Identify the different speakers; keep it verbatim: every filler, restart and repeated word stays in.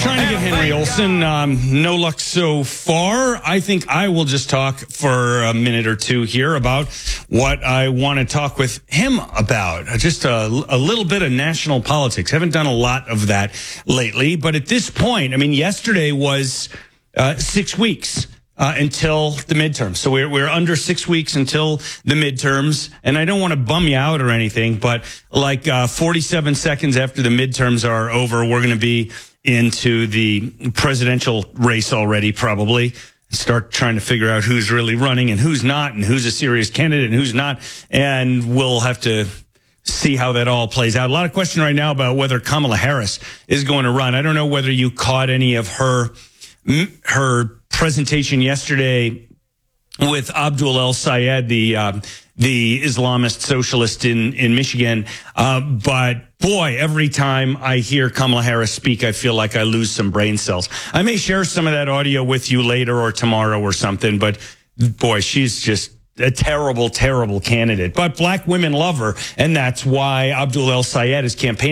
Speaker 1: Trying to get Henry Olsen. Um, no luck so far. I think I will just talk for a minute or two here about what I want to talk with him about. Just a, a little bit of national politics. Haven't done a lot of that lately. But at this point, I mean, yesterday was uh, six weeks. Uh, until the midterms. So we're, we're under six weeks until the midterms. And I don't want to bum you out or anything, but like uh, forty-seven seconds after the midterms are over, we're going to be into the presidential race already, probably. Start trying to figure out who's really running and who's not, and who's a serious candidate and who's not. And we'll have to see how that all plays out. A lot of question right now about whether Kamala Harris is going to run. I don't know whether you caught any of her her presentation yesterday with Abdul El Sayed, the uh, the Islamist socialist in in Michigan. Uh, but boy, every time I hear Kamala Harris speak, I feel like I lose some brain cells. I may share some of that audio with you later or tomorrow or something. But boy, she's just a terrible, terrible candidate. But black women love her, and that's why Abdul El Sayed is campaigning.